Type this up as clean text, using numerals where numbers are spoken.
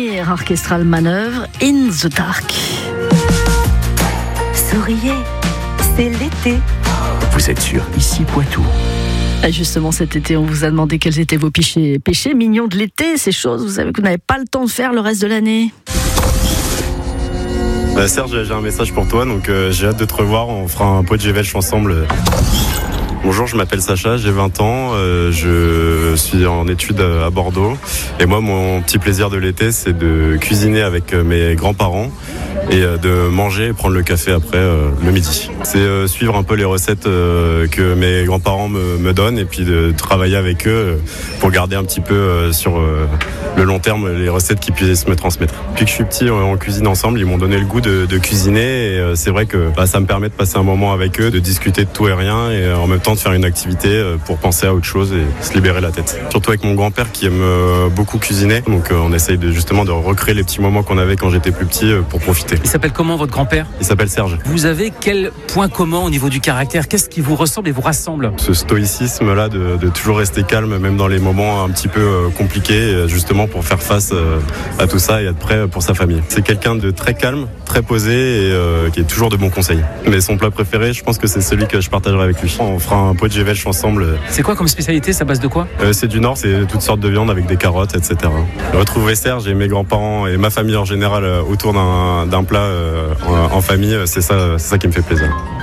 dernière orchestrale manœuvre, In the Dark. Souriez, c'est l'été. Vous êtes sur Ici Poitou. Justement, cet été, on vous a demandé quels étaient vos péchés mignons de l'été, ces choses, vous savez que vous n'avez pas le temps de faire le reste de l'année. Serge, j'ai un message pour toi, donc j'ai hâte de te revoir, on fera un pot de Gévêche ensemble. Bonjour, je m'appelle Sacha, j'ai 20 ans, je suis en études à Bordeaux et moi mon petit plaisir de l'été c'est de cuisiner avec mes grands-parents et de manger et prendre le café après le midi. C'est suivre un peu les recettes que mes grands-parents me donnent et puis de travailler avec eux pour garder un petit peu sur le long terme les recettes qu'ils puissent me transmettre. Depuis que je suis petit, on cuisine ensemble, ils m'ont donné le goût de cuisiner et c'est vrai que ça me permet de passer un moment avec eux, de discuter de tout et rien et en même temps de faire une activité pour penser à autre chose et se libérer la tête. Surtout avec mon grand-père qui aime beaucoup cuisiner, donc on essaye justement de recréer les petits moments qu'on avait quand j'étais plus petit pour profiter. Il s'appelle comment votre grand-père ? Il s'appelle Serge. Vous avez quel point commun au niveau du caractère ? Qu'est-ce qui vous ressemble et vous rassemble ? Ce stoïcisme-là de toujours rester calme, même dans les moments un petit peu compliqués, justement pour faire face à tout ça et être prêt pour sa famille. C'est quelqu'un de très calme, très posé et qui est toujours de bons conseils. Mais son plat préféré, je pense que c'est celui que je partagerai avec lui. On fera un pot de Gévêche ensemble. C'est quoi comme spécialité ? Ça base de quoi ? C'est du Nord, c'est toutes sortes de viandes avec des carottes, etc. Retrouver Serge et mes grands-parents et ma famille en général autour d'un plat en famille, c'est ça qui me fait plaisir.